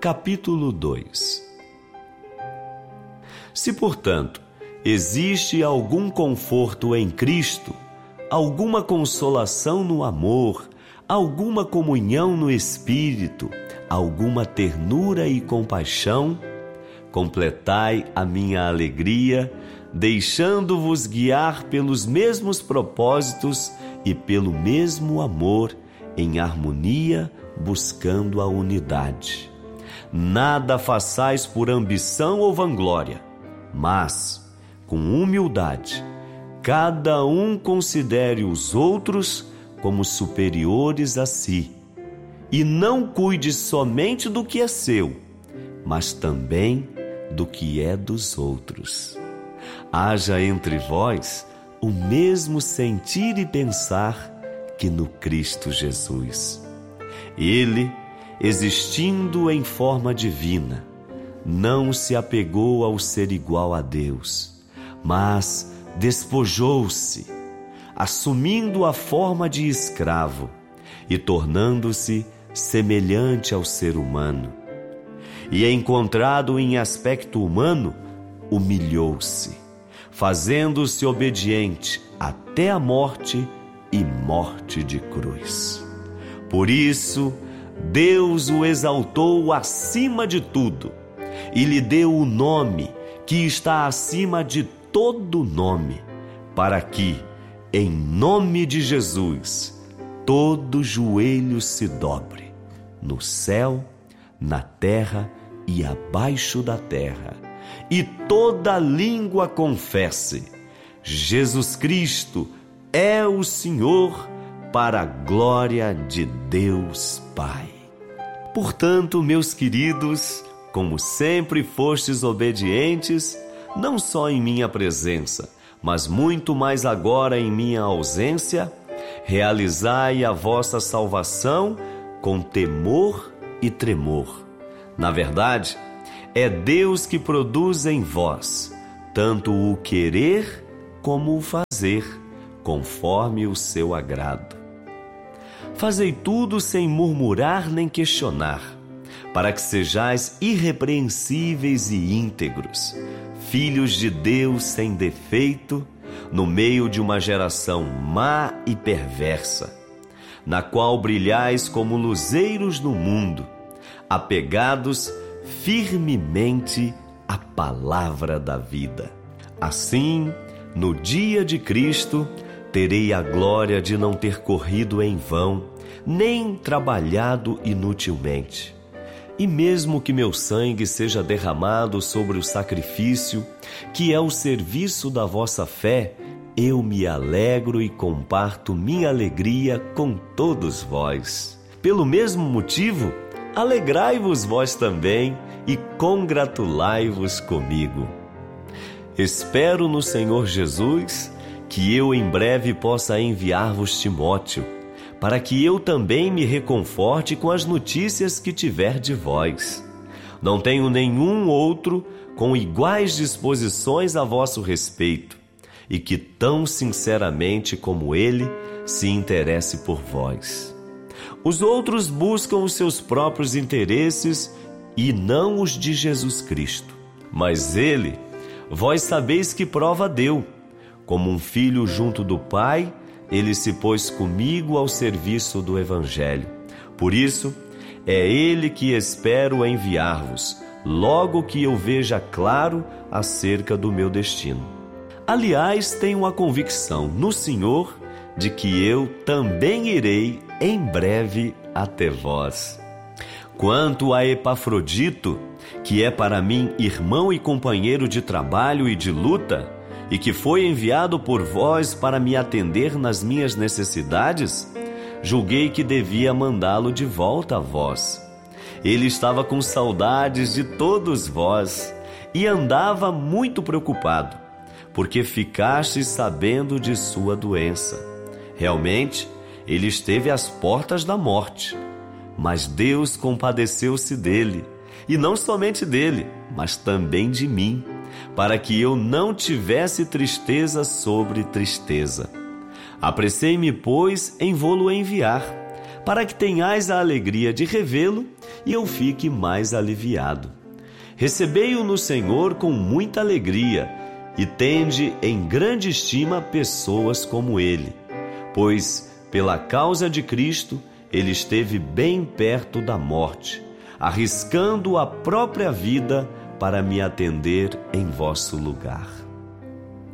Capítulo 2. Se, portanto, existe algum conforto em Cristo, alguma consolação no amor, alguma comunhão no Espírito, alguma ternura e compaixão, completai a minha alegria, deixando-vos guiar pelos mesmos propósitos e pelo mesmo amor, em harmonia, buscando a unidade. Nada façais por ambição ou vanglória, mas, com humildade, cada um considere os outros como superiores a si, e não cuide somente do que é seu, mas também do que é dos outros. Haja entre vós o mesmo sentir e pensar que no Cristo Jesus. Ele, existindo em forma divina, não se apegou ao ser igual a Deus, mas despojou-se, assumindo a forma de escravo e tornando-se semelhante ao ser humano. E encontrado em aspecto humano, humilhou-se, fazendo-se obediente até a morte e morte de cruz. Por isso, Deus o exaltou acima de tudo e lhe deu o nome que está acima de todo nome, para que, em nome de Jesus, todo joelho se dobre, no céu, na terra e abaixo da terra, e toda língua confesse: Jesus Cristo é o Senhor, para a glória de Deus Pai. Portanto, meus queridos, como sempre fostes obedientes, não só em minha presença, mas muito mais agora em minha ausência, realizai a vossa salvação com temor e tremor. Na verdade, é Deus que produz em vós tanto o querer como o fazer, conforme o seu agrado. Fazei tudo sem murmurar nem questionar, para que sejais irrepreensíveis e íntegros, filhos de Deus sem defeito, no meio de uma geração má e perversa, na qual brilhais como luzeiros no mundo, apegados firmemente à palavra da vida. Assim, no dia de Cristo, terei a glória de não ter corrido em vão, nem trabalhado inutilmente. E mesmo que meu sangue seja derramado sobre o sacrifício, que é o serviço da vossa fé, eu me alegro e comparto minha alegria com todos vós. Pelo mesmo motivo, alegrai-vos vós também e congratulai-vos comigo. Espero no Senhor Jesus que eu em breve possa enviar-vos Timóteo, para que eu também me reconforte com as notícias que tiver de vós. Não tenho nenhum outro com iguais disposições a vosso respeito, e que tão sinceramente como ele se interesse por vós. Os outros buscam os seus próprios interesses e não os de Jesus Cristo. Mas ele, vós sabeis que prova deu. Como um filho junto do Pai, ele se pôs comigo ao serviço do Evangelho. Por isso, é ele que espero enviar-vos, logo que eu veja claro acerca do meu destino. Aliás, tenho a convicção no Senhor de que eu também irei em breve até vós. Quanto a Epafrodito, que é para mim irmão e companheiro de trabalho e de luta, e que foi enviado por vós para me atender nas minhas necessidades, julguei que devia mandá-lo de volta a vós. Ele estava com saudades de todos vós e andava muito preocupado, porque ficastes sabendo de sua doença. Realmente, ele esteve às portas da morte, mas Deus compadeceu-se dele, e não somente dele, mas também de mim, para que eu não tivesse tristeza sobre tristeza. Apressei-me, pois, em vô-lo enviar, para que tenhais a alegria de revê-lo e eu fique mais aliviado. Recebei-o no Senhor com muita alegria e tende em grande estima pessoas como ele, pois, pela causa de Cristo, ele esteve bem perto da morte, arriscando a própria vida para me atender em vosso lugar.